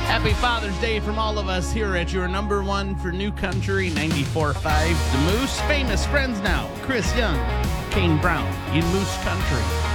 Happy Father's Day from all of us here at your number one for New Country 94.5 The Moose. Famous friends now, Chris Young, Kane Brown in Moose Country.